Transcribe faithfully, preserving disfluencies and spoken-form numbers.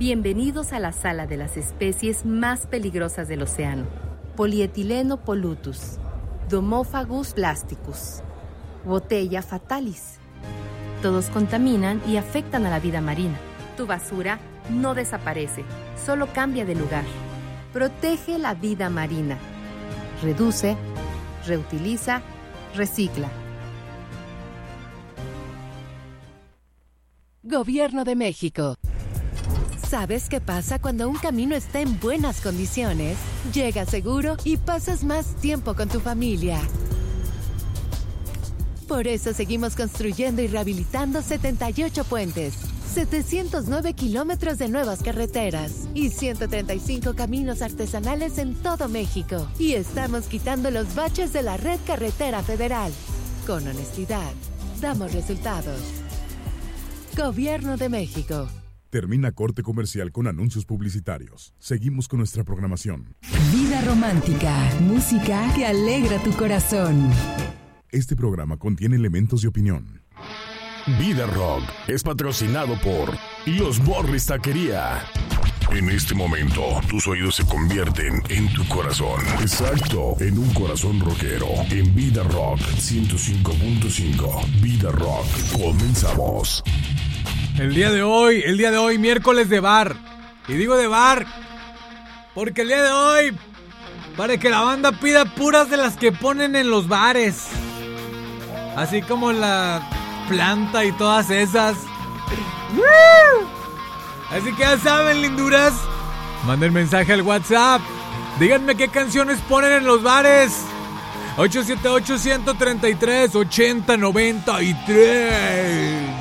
Bienvenidos a la sala de las especies más peligrosas del océano. Polietileno polutus, Domophagus plasticus, Botella fatalis. Todos contaminan y afectan a la vida marina. Tu basura no desaparece, solo cambia de lugar. Protege la vida marina. Reduce, reutiliza, recicla. Gobierno de México. ¿Sabes qué pasa cuando un camino está en buenas condiciones? Llegas seguro y pasas más tiempo con tu familia. Por eso seguimos construyendo y rehabilitando setenta y ocho puentes, setecientos nueve kilómetros de nuevas carreteras y ciento treinta y cinco caminos artesanales en todo México. Y estamos quitando los baches de la red carretera federal. Con honestidad, damos resultados. Gobierno de México. Termina corte comercial con anuncios publicitarios. Seguimos con nuestra programación. Vida romántica, música que alegra tu corazón. Este programa contiene elementos de opinión. Vida Rock es patrocinado por Los Morris Taquería. En este momento, tus oídos se convierten en tu corazón. Exacto, en un corazón rockero. En Vida Rock ciento cinco punto cinco. Vida Rock. Comenzamos. El día de hoy, el día de hoy, miércoles de bar. Y digo de bar porque el día de hoy, para que la banda pida puras de las que ponen en los bares. Así como la planta y todas esas. Así que ya saben, linduras, manden mensaje al WhatsApp. Díganme qué canciones ponen en los bares. ocho siete ocho, uno tres tres, ocho cero nueve tres.